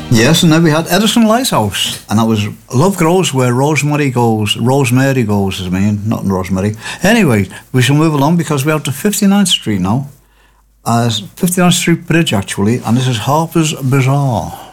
Yes, and then we had Edison Lighthouse, and that was Love Grows Where Rosemary Goes. Rosemary goes, I mean, not Rosemary. Anyway, we shall move along because we're out to 59th Street now. 59th Street Bridge, actually, and this is Harper's Bazaar.